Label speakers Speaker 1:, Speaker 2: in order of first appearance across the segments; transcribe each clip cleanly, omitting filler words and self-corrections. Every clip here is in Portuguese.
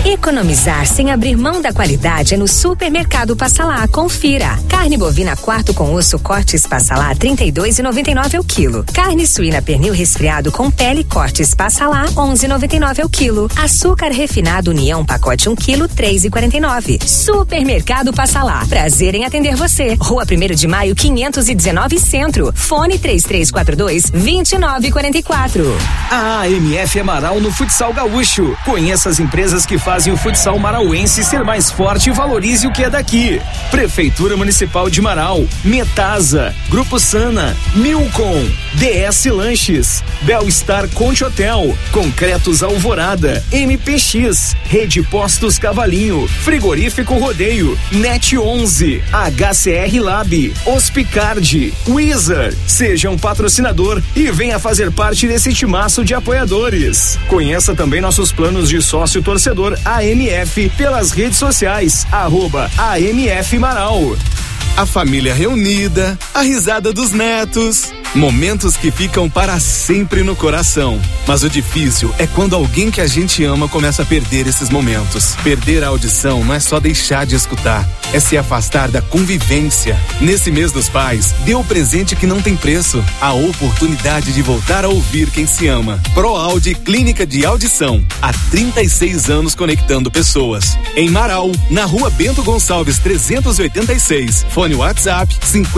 Speaker 1: Economizar sem abrir mão da qualidade é no Supermercado Passa Lá. Confira. Carne bovina quarto com osso cortes Passa Lá, R$32,99 o quilo. Carne suína pernil resfriado com pele cortes Passa Lá, R$11,99 o quilo. Açúcar refinado União pacote 1 quilo, R$3,49. Supermercado Passa Lá. Prazer em atender você. Rua 1º de Maio, 519 Centro. Fone 3342-2944.
Speaker 2: A AMF Amaral no futsal gaúcho. Conheça as empresas que fazem o futsal marauense ser mais forte e valorize o que é daqui. Prefeitura Municipal de Marau, Metasa, Grupo Sana, Milcom, DS Lanches, Belstar Conte Hotel, Concretos Alvorada, MPX, Rede Postos Cavalinho, Frigorífico Rodeio, Net 11, HCR Lab, Hospicard, Wizard. Seja um patrocinador e venha fazer parte desse timaço de apoiadores. Conheça também nossos planos de sócio torcedor AMF pelas redes sociais, @AMF Marau.
Speaker 3: A família reunida, a risada dos netos, momentos que ficam para sempre no coração. Mas o difícil é quando alguém que a gente ama começa a perder esses momentos. Perder a audição não é só deixar de escutar, é se afastar da convivência. Nesse mês dos pais, dê o presente que não tem preço, a oportunidade de voltar a ouvir quem se ama. ProAudi Clínica de Audição, há 36 anos conectando pessoas. Em Marau, na Rua Bento Gonçalves 386, fone WhatsApp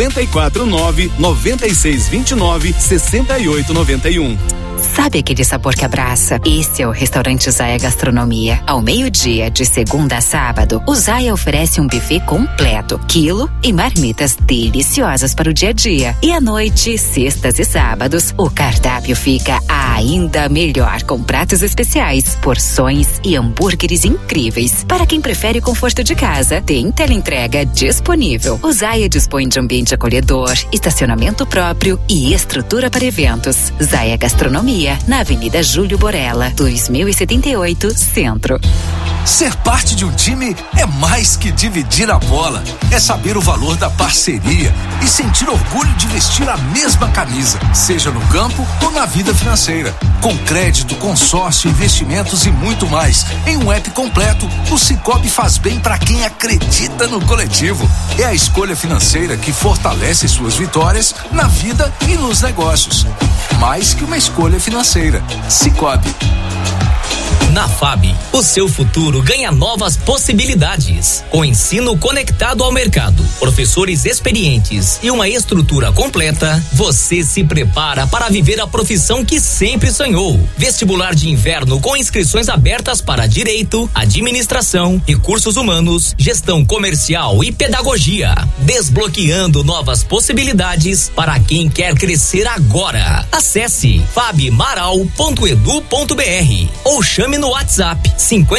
Speaker 3: 549-9629-6891.
Speaker 4: Sabe aquele sabor que abraça? Esse é o restaurante Zaya Gastronomia. Ao meio-dia, de segunda a sábado, o Zaya oferece um buffet completo, quilo e marmitas deliciosas para o dia a dia. E à noite, sextas e sábados, o cardápio fica ainda melhor, com pratos especiais, porções e hambúrgueres incríveis. Para quem prefere o conforto de casa, tem teleentrega disponível. O Zaya dispõe de ambiente acolhedor, estacionamento próprio e estrutura para eventos. Zaya Gastronomia, na Avenida Júlio Borella, 2078, Centro.
Speaker 5: Ser parte de um time é mais que dividir a bola. É saber o valor da parceria e sentir orgulho de vestir a mesma camisa, seja no campo ou na vida financeira. Com crédito, consórcio, investimentos e muito mais. Em um app completo, o Sicoob faz bem para quem acredita no coletivo. É a escolha financeira que fortalece suas vitórias na vida e nos negócios. Mais que uma escolha financeira. Sicoob.
Speaker 6: Na FAB, o seu futuro ganha novas possibilidades. Com ensino conectado ao mercado, professores experientes e uma estrutura completa, você se prepara para viver a profissão que sempre sonhou. Vestibular de inverno com inscrições abertas para Direito, Administração, Recursos Humanos, Gestão Comercial e Pedagogia. Desbloqueando novas possibilidades para quem quer crescer agora. Acesse fabmaral.edu.br ou chame no WhatsApp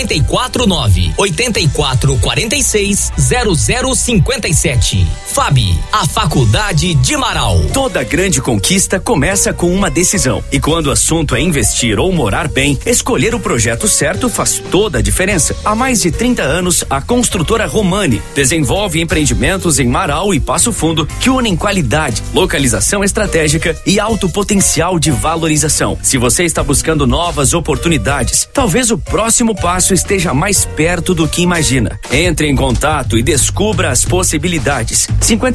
Speaker 6: 549-8446-0057. FAB, a Faculdade de Marau.
Speaker 2: Toda grande conquista começa com uma decisão. E quando o assunto é investir ou morar bem, escolher o projeto certo faz toda a diferença. Há mais de 30 anos, a Construtora Romani desenvolve empreendimentos em Marau e Passo Fundo que unem qualidade, localização estratégica e alto potencial de valorização. Se você está buscando novas oportunidades, talvez o próximo passo esteja mais perto do que imagina. Entre em contato e descubra as possibilidades.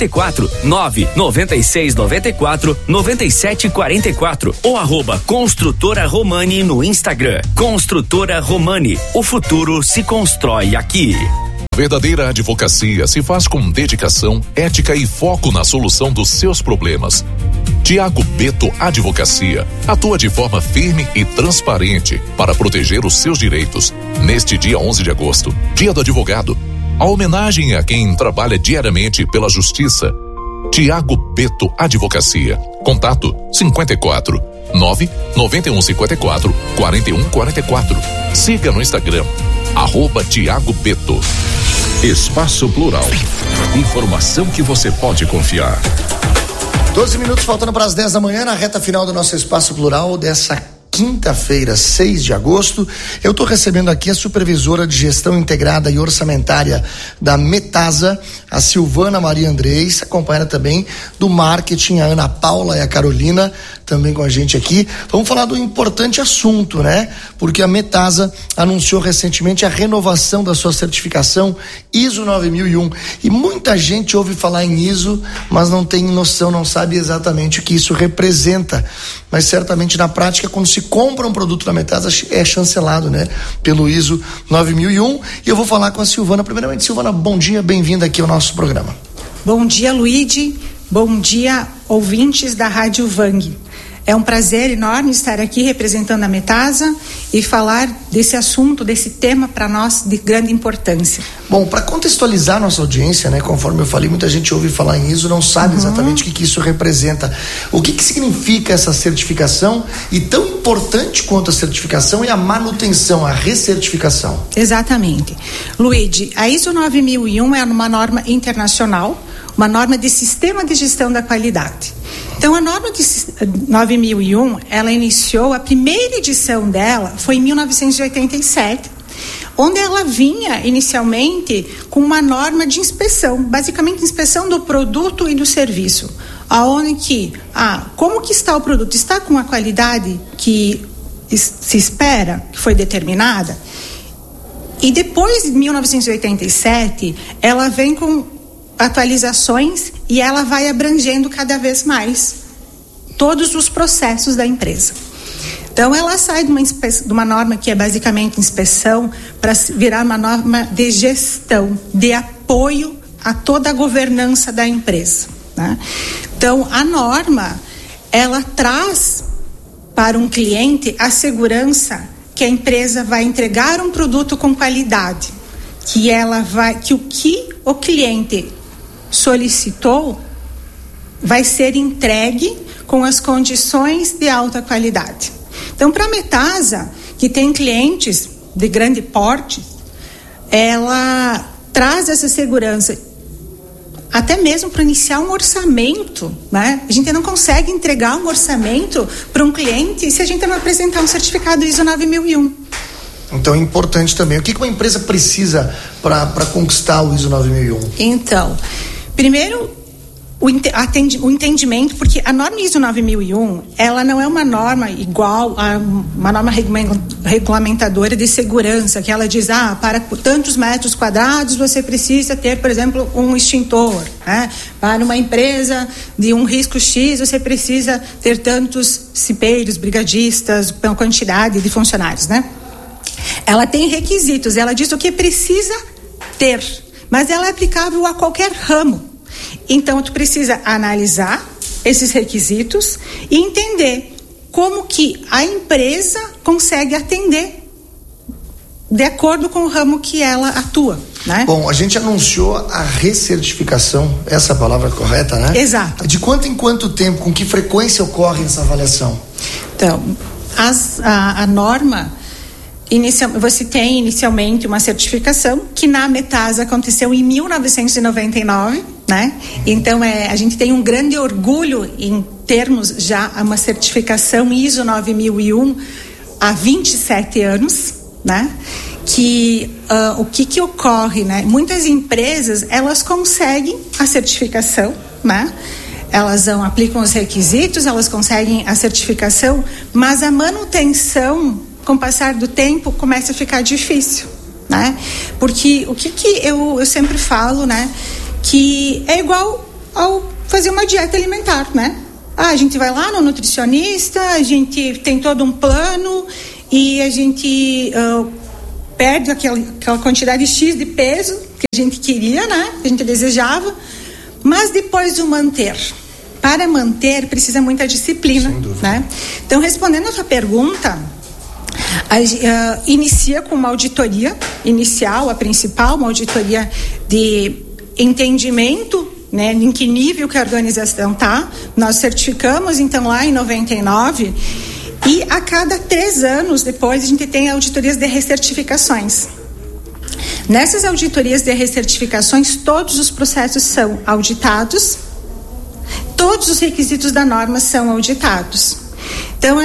Speaker 2: 54-99694-9744 ou @Construtora Romani no Instagram. Construtora Romani, o futuro se constrói aqui.
Speaker 7: Verdadeira advocacia se faz com dedicação, ética e foco na solução dos seus problemas. Tiago Beto Advocacia atua de forma firme e transparente para proteger os seus direitos. Neste dia 11 de agosto, Dia do Advogado, a homenagem a quem trabalha diariamente pela justiça. Tiago Beto Advocacia. Contato 54-9-9154-4144. Siga no Instagram, @Tiago Beto. Espaço Plural. Informação que você pode confiar.
Speaker 8: 12 minutos faltando para as 10 da manhã, na reta final do nosso Espaço Plural dessa quinta-feira, 6 de agosto. Eu estou recebendo aqui a supervisora de gestão integrada e orçamentária da Metasa, a Silvana Maria Andrés, acompanhada também do marketing, a Ana Paula e a Carolina. também com a gente aqui. Vamos falar do importante assunto, né? Porque a Metasa anunciou recentemente a renovação da sua certificação ISO 9001. E muita gente ouve falar em ISO, mas não tem noção, não sabe exatamente o que isso representa. Mas certamente na prática, quando se compra um produto da Metasa, é chancelado, né? Pelo ISO 9001. E eu vou falar com a Silvana. Primeiramente, Silvana, bom dia, bem-vinda aqui ao nosso programa.
Speaker 9: Bom dia, Luigi. Bom dia, ouvintes da Rádio Vang. É um prazer enorme estar aqui representando a Metasa e falar desse assunto, desse tema para nós de grande importância.
Speaker 8: Bom, para contextualizar nossa audiência, né, conforme eu falei, muita gente ouve falar em ISO, não sabe exatamente o que isso representa. O que significa essa certificação? E tão importante quanto a certificação é a manutenção, a recertificação. Exatamente.
Speaker 9: Luigi, a ISO 9001 é uma norma internacional, uma norma de sistema de gestão da qualidade. Então, a norma de 9001, ela iniciou, a primeira edição dela foi em 1987, onde ela vinha inicialmente com uma norma de inspeção, basicamente inspeção do produto e do serviço, aonde que, como que está o produto? Está com a qualidade que se espera, que foi determinada? E depois de 1987, ela vem com atualizações e ela vai abrangendo cada vez mais todos os processos da empresa. Então, ela sai de uma norma que é basicamente inspeção para virar uma norma de gestão, de apoio a toda a governança da empresa, né? Então, a norma, ela traz para um cliente a segurança que a empresa vai entregar um produto com qualidade, que o que o cliente solicitou vai ser entregue com as condições de alta qualidade. Então, para a Metasa, que tem clientes de grande porte, ela traz essa segurança até mesmo para iniciar um orçamento, né? A gente não consegue entregar um orçamento para um cliente se a gente não apresentar um certificado ISO 9001.
Speaker 8: Então é importante também. O que uma empresa precisa para conquistar o ISO 9001?
Speaker 9: Então, primeiro, o entendimento, porque a norma ISO 9001, ela não é uma norma igual a uma norma regulamentadora de segurança, que ela diz, para tantos metros quadrados você precisa ter, por exemplo, um extintor, né? Para uma empresa de um risco X, você precisa ter tantos cipeiros, brigadistas, pela quantidade de funcionários, né? Ela tem requisitos, ela diz o que precisa ter, mas ela é aplicável a qualquer ramo. Então, tu precisa analisar esses requisitos e entender como que a empresa consegue atender de acordo com o ramo que ela atua, né?
Speaker 8: Bom, a gente anunciou a recertificação, essa é a palavra correta, né?
Speaker 9: Exato.
Speaker 8: De quanto em quanto tempo, com que frequência ocorre essa avaliação?
Speaker 9: Então, a norma... Você tem inicialmente uma certificação que na Metasa aconteceu em 1999, né? Então a gente tem um grande orgulho em termos já uma certificação ISO 9001 há 27 anos, né? Que o que ocorre, né? Muitas empresas, elas conseguem a certificação, né? Elas aplicam os requisitos, elas conseguem a certificação, mas a manutenção, com o passar do tempo, começa a ficar difícil, né? Porque o que eu sempre falo, né? Que é igual ao fazer uma dieta alimentar, né? A gente vai lá no nutricionista, a gente tem todo um plano e a gente perde aquela quantidade X de peso que a gente queria, né? Que a gente desejava, mas depois de para manter precisa muita disciplina, né? Então, respondendo a sua pergunta, inicia com uma auditoria inicial, a principal, uma auditoria de entendimento, né, em que nível que a organização está. Nós certificamos então lá em 99 e a cada 3 anos depois a gente tem auditorias de recertificações. Nessas auditorias de recertificações, todos os processos são auditados, todos os requisitos da norma são auditados. Então,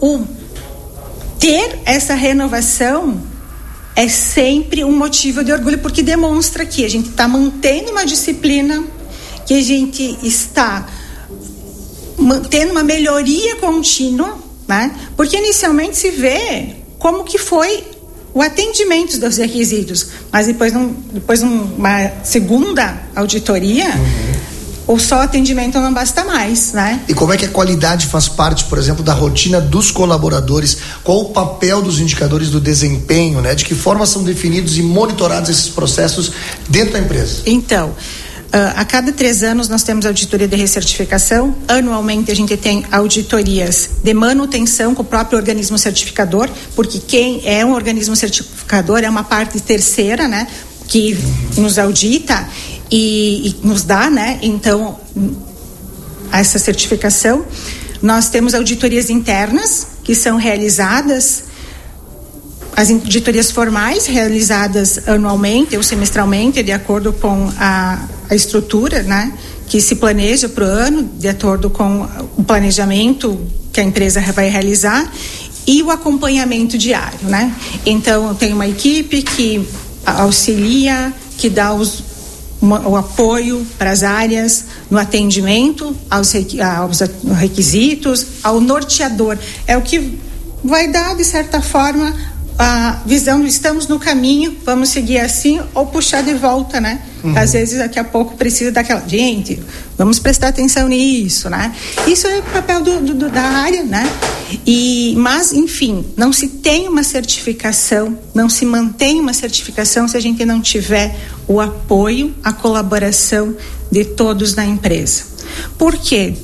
Speaker 9: ter essa renovação é sempre um motivo de orgulho, porque demonstra que a gente está mantendo uma disciplina, que a gente está tendo uma melhoria contínua, né? Porque inicialmente se vê como que foi o atendimento dos requisitos, mas depois uma segunda auditoria, ou só atendimento não basta mais, né?
Speaker 8: E como é que a qualidade faz parte, por exemplo, da rotina dos colaboradores? Qual o papel dos indicadores do desempenho, né? De que forma são definidos e monitorados esses processos dentro da empresa?
Speaker 9: Então, a cada 3 anos nós temos auditoria de recertificação. Anualmente a gente tem auditorias de manutenção com o próprio organismo certificador, porque quem é um organismo certificador é uma parte terceira, né, que nos audita e nos dá, né, então, essa certificação. Nós temos auditorias internas que são realizadas, as auditorias formais realizadas anualmente ou semestralmente, de acordo com a estrutura, né, que se planeja para o ano, de acordo com o planejamento que a empresa vai realizar, e o acompanhamento diário, né? Então, tem uma equipe que auxilia, que dá o apoio para as áreas no atendimento, aos requisitos, ao norteador. É o que vai dar, de certa forma, a visão do estamos no caminho, vamos seguir assim, ou puxar de volta, né? Às vezes daqui a pouco precisa daquela, gente, vamos prestar atenção nisso, né? Isso é o papel da área, né? Mas, enfim, não se tem uma certificação, não se mantém uma certificação se a gente não tiver o apoio, a colaboração de todos na empresa. Por quê?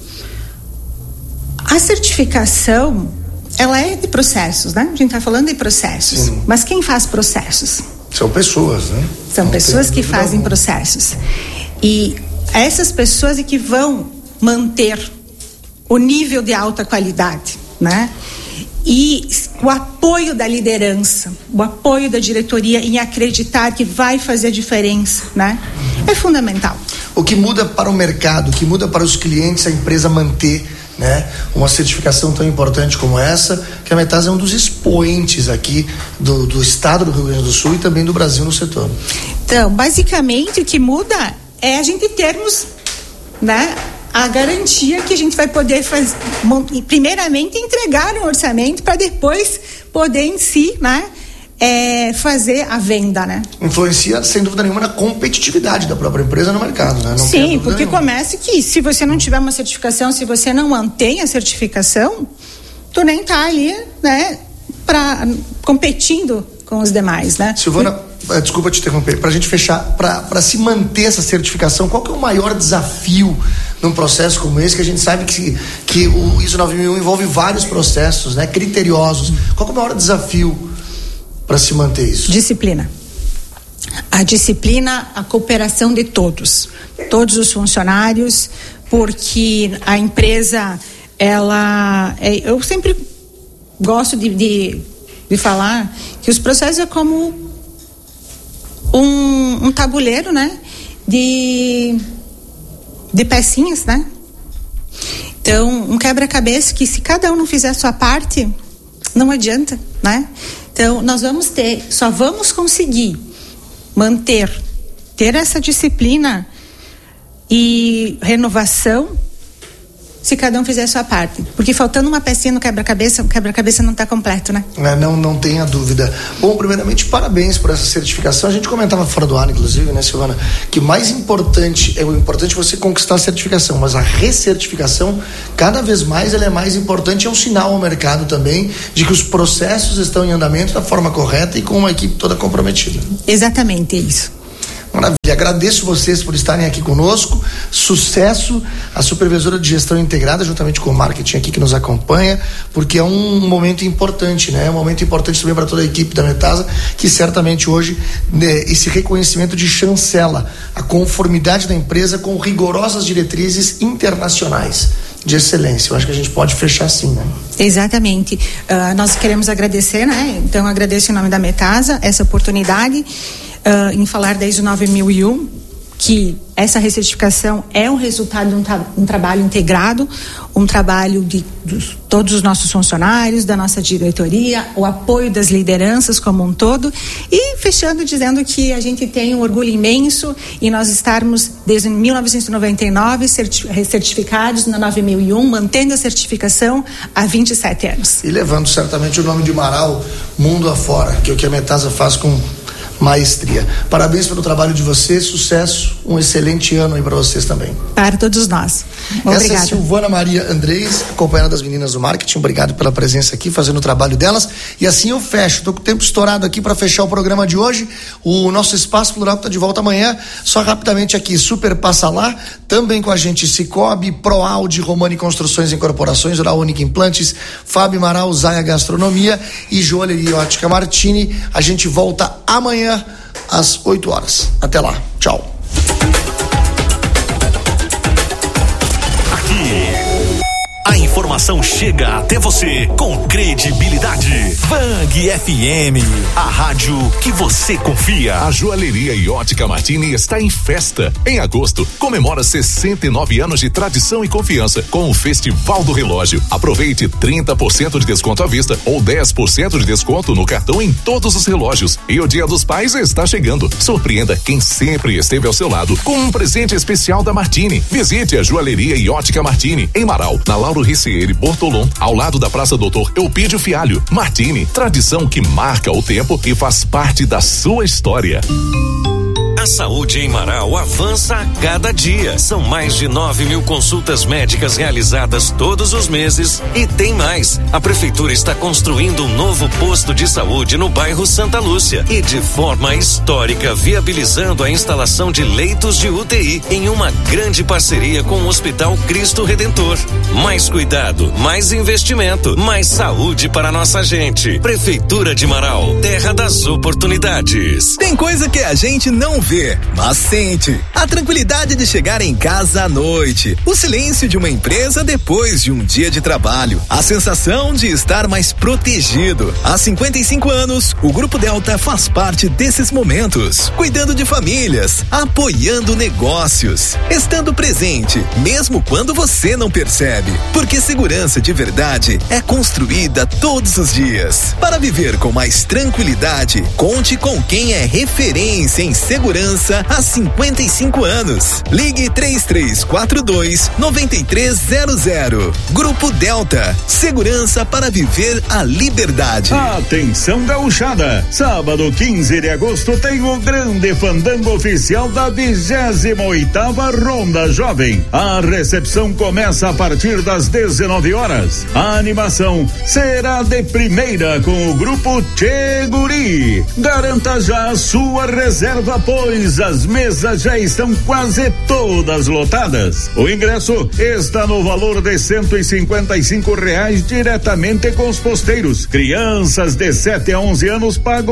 Speaker 9: A certificação, ela é de processos, né? A gente está falando de processos. Sim. Mas quem faz processos?
Speaker 8: São pessoas, né?
Speaker 9: São pessoas que fazem processos. E essas pessoas é que vão manter o nível de alta qualidade, né? E o apoio da liderança, o apoio da diretoria em acreditar que vai fazer diferença, né? É fundamental.
Speaker 8: O que muda para o mercado, o que muda para os clientes, a empresa manter, né, uma certificação tão importante como essa, que a Metasa é um dos expoentes aqui do estado do Rio Grande do Sul e também do Brasil no setor.
Speaker 9: Então, basicamente o que muda é a gente termos, né, a garantia que a gente vai poder fazer, primeiramente entregar um orçamento para depois poder em si, né, fazer a venda, né?
Speaker 8: Influencia, sem dúvida nenhuma, na competitividade da própria empresa no mercado, né? Não
Speaker 9: Sim, porque começa que se você não tiver uma certificação, se você não mantém a certificação, tu nem tá ali, né, competindo com os demais, né?
Speaker 8: Silvana, desculpa te interromper, pra gente fechar, pra se manter essa certificação, qual que é o maior desafio num processo como esse, que a gente sabe que o ISO 9001 envolve vários processos, né, criteriosos. Qual que é o maior desafio para se manter isso?
Speaker 9: Disciplina. A disciplina, a cooperação de todos os funcionários, porque a empresa, eu sempre gosto de falar que os processos é como um tabuleiro, né, de pecinhas, né? Então, um quebra-cabeça que se cada um não fizer a sua parte, não adianta, né? Então, só vamos conseguir ter essa disciplina e renovação se cada um fizer a sua parte. Porque faltando uma pecinha no quebra-cabeça, o quebra-cabeça não está completo, né?
Speaker 8: Não tenha dúvida. Bom, primeiramente, parabéns por essa certificação. A gente comentava fora do ar, inclusive, né, Silvana, que mais importante é você conquistar a certificação, mas a recertificação, cada vez mais, ela é mais importante, é um sinal ao mercado também de que os processos estão em andamento da forma correta e com uma equipe toda comprometida.
Speaker 9: Exatamente isso.
Speaker 8: Maravilha, agradeço vocês por estarem aqui conosco, sucesso à supervisora de gestão integrada juntamente com o marketing aqui que nos acompanha, porque é um momento importante, né? É um momento importante também para toda a equipe da Metasa, que certamente hoje, né, esse reconhecimento de chancela a conformidade da empresa com rigorosas diretrizes internacionais de excelência. Eu acho que a gente pode fechar assim, né?
Speaker 9: Exatamente. Nós queremos agradecer, né? Então agradeço em nome da Metasa essa oportunidade em falar da ISO 9001, que essa recertificação é um resultado de um trabalho integrado, um trabalho de todos os nossos funcionários, da nossa diretoria, o apoio das lideranças como um todo, e fechando dizendo que a gente tem um orgulho imenso em nós estarmos desde 1999 certificados na 9001, mantendo a certificação há 27 anos.
Speaker 8: E levando certamente o nome de Marau mundo afora, que é o que a Metasa faz com maestria. Parabéns pelo trabalho de vocês, sucesso, um excelente ano aí para vocês também.
Speaker 9: Para todos nós. Obrigada.
Speaker 8: Essa é Silvana Maria Andrés, acompanhada das meninas do marketing. Obrigado pela presença aqui, fazendo o trabalho delas. E assim eu fecho. Tô com o tempo estourado aqui para fechar o programa de hoje. O nosso Espaço Plural está de volta amanhã. Só rapidamente aqui, Super Passa Lá, também com a gente Cicobi, ProAude, Romani Construções e Incorporações, Oral Única Implantes, Fábio Marau, Zaia Gastronomia e Joalheria Ótica Martini. A gente volta amanhã às 8 horas. Até lá. Tchau.
Speaker 10: A informação chega até você com credibilidade. Bang FM, a rádio que você confia.
Speaker 7: A Joalheria e Ótica Martini está em festa. Em agosto, comemora 69 anos de tradição e confiança com o Festival do Relógio. Aproveite 30% de desconto à vista ou 10% de desconto no cartão em todos os relógios. E o Dia dos Pais está chegando. Surpreenda quem sempre esteve ao seu lado com um presente especial da Martini. Visite a Joalheria e Ótica Martini em Marau, na Lauro Ricieri Bortolom, ao lado da Praça Doutor Eupídio Fialho. Martini, tradição que marca o tempo e faz parte da sua história.
Speaker 10: A saúde em Marau avança a cada dia. São mais de 9.000 consultas médicas realizadas todos os meses e tem mais. A prefeitura está construindo um novo posto de saúde no bairro Santa Lúcia e de forma histórica viabilizando a instalação de leitos de UTI em uma grande parceria com o Hospital Cristo Redentor. Mais cuidado, mais investimento, mais saúde para nossa gente. Prefeitura de Marau, terra das oportunidades.
Speaker 11: Tem coisa que a gente não vê, mas sente. A tranquilidade de chegar em casa à noite, o silêncio de uma empresa depois de um dia de trabalho, a sensação de estar mais protegido. Há 55 anos, o Grupo Delta faz parte desses momentos, cuidando de famílias, apoiando negócios, estando presente, mesmo quando você não percebe, porque segurança de verdade é construída todos os dias. Para viver com mais tranquilidade, conte com quem é referência em segurança há 55 anos. Ligue 3342-9300. Grupo Delta. Segurança para viver a liberdade.
Speaker 12: Atenção gauchada. Sábado 15 de agosto tem o grande fandango oficial da 28ª Ronda Jovem. A recepção começa a partir das 19 horas. A animação será de primeira com o grupo Tchê Guri. Garanta já a sua reserva, pois as mesas já estão quase todas lotadas. O ingresso está no valor de R$155 diretamente com os posteiros. Crianças de 7 a 11 anos pagam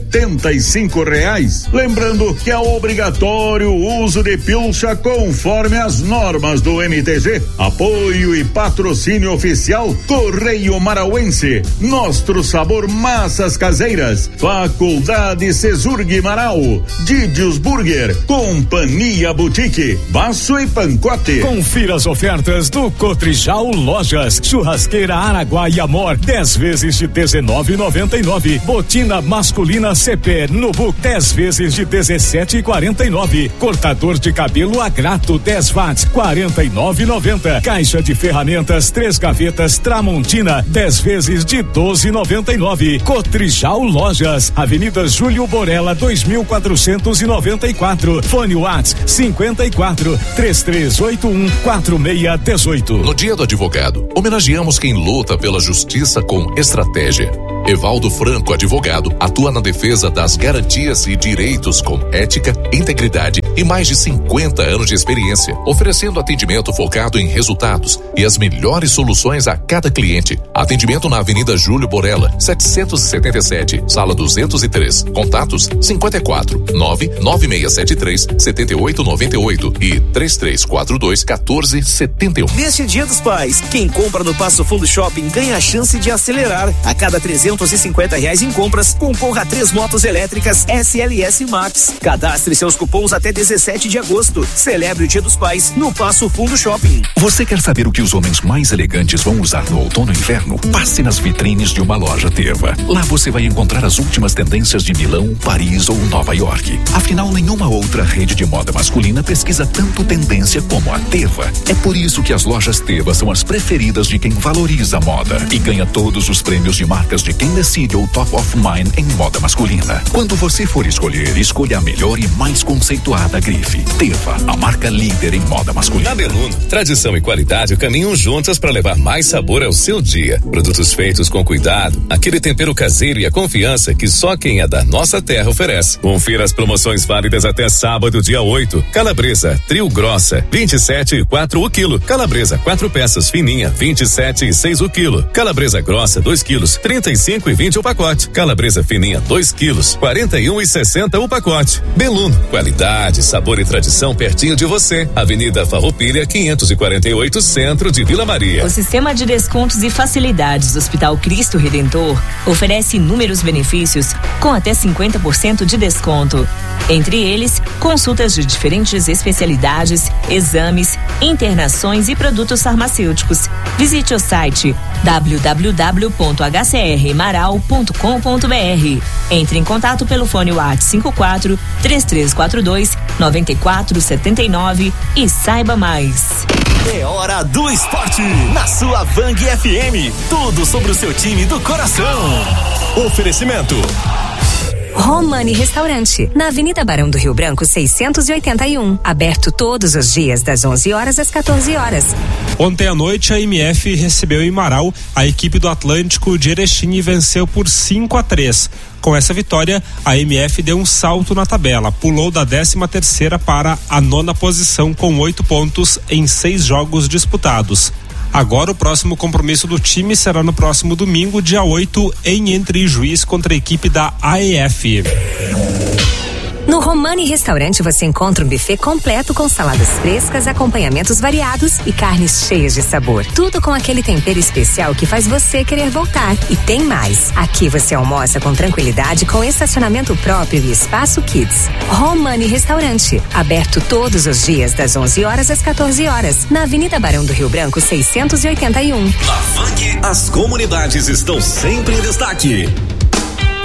Speaker 12: R$75. Lembrando que é obrigatório o uso de pilcha conforme as normas do MTG. Apoio e patrocínio oficial Correio Marauense, Nostro Sabor Massas Caseiras, Faculdade Cesurg Marau, Didios Burger, Companhia Boutique, Baço e Pancote.
Speaker 13: Confira as ofertas do Cotrijal Lojas. Churrasqueira Araguá e Amor, 10 vezes de R$19,99. Botina masculina CP Nubuck, 10 vezes de R$17,49. Cortador de cabelo Agrato 10 watts, R$49,90. Caixa de ferramentas 3 gavetas Tramontina, 10 vezes de R$12,99. Cotrijal Lojas, Avenida Júlio Borella 2494. Fone Whats 54-3381-4618.
Speaker 7: No Dia do Advogado, homenageamos quem luta pela justiça com estratégia. Evaldo Franco, advogado, atua na defesa das garantias e direitos com ética, integridade e mais de 50 anos de experiência, oferecendo atendimento focado em resultados e as melhores soluções a cada cliente. Atendimento na Avenida Júlio Borella, 777, sala 203. Contatos 54-99673-7898 e 3342-1471.
Speaker 14: Neste Dia dos Pais, quem compra no Passo Fundo Shopping ganha a chance de acelerar. A cada R$300
Speaker 2: R$350 em compras, concorra a 3 motos elétricas SLS Max. Cadastre seus cupons até 17 de agosto. Celebre o Dia dos Pais no Passo Fundo Shopping.
Speaker 7: Você quer saber o que os homens mais elegantes vão usar no outono e inverno? Passe nas vitrines de uma loja Teva. Lá você vai encontrar as últimas tendências de Milão, Paris ou Nova York. Afinal, nenhuma outra rede de moda masculina pesquisa tanto tendência como a Teva. É por isso que as lojas Teva são as preferidas de quem valoriza a moda e ganha todos os prêmios de marcas de quem decide o Top of Mind em moda masculina. Quando você for escolher, escolha a melhor e mais conceituada grife. Teva, a marca líder em moda masculina.
Speaker 10: Na Beluno, tradição e qualidade caminham juntas para levar mais sabor ao seu dia. Produtos feitos com cuidado, aquele tempero caseiro e a confiança que só quem é da nossa terra oferece. Confira as promoções válidas até sábado, dia 8. Calabresa, trio grossa, 27,4 o quilo. Calabresa, 4 peças fininha, 27,6 o quilo. Calabresa grossa, 2 quilos, 35,20 o pacote. Calabresa fininha, 2 quilos, 41,60 o pacote. Beluno, qualidade, sabor e tradição pertinho de você. Avenida Farroupilha, 548, Centro de Vila Maria.
Speaker 14: O sistema de descontos e facilidades do Hospital Cristo Redentor oferece inúmeros benefícios com até 50% de desconto. Entre eles, consultas de diferentes especialidades, exames, internações e produtos farmacêuticos. Visite o site www.hcrmaral.com.br. Entre em contato pelo fone WhatsApp 54 3342 9479 e saiba mais.
Speaker 15: É hora do esporte na sua Vang FM. Tudo sobre o seu time do coração. Oferecimento
Speaker 1: Romani Restaurante, na Avenida Barão do Rio Branco 681, aberto todos os dias das 11 horas às 14 horas.
Speaker 16: Ontem à noite a MF recebeu em Marau a equipe do Atlântico de Erechim e venceu por 5-3. Com essa vitória, a MF deu um salto na tabela, pulou da 13ª para a 9ª posição com 8 pontos em 6 jogos disputados. Agora o próximo compromisso do time será no próximo domingo, dia 8, em Entre Juiz contra a equipe da AEF.
Speaker 1: No Romani Restaurante você encontra um buffet completo com saladas frescas, acompanhamentos variados e carnes cheias de sabor. Tudo com aquele tempero especial que faz você querer voltar. E tem mais. Aqui você almoça com tranquilidade com estacionamento próprio e espaço Kids. Romani Restaurante, aberto todos os dias das 11 horas às 14 horas, na Avenida Barão do Rio Branco 681.
Speaker 15: Na Vang, as comunidades estão sempre em destaque.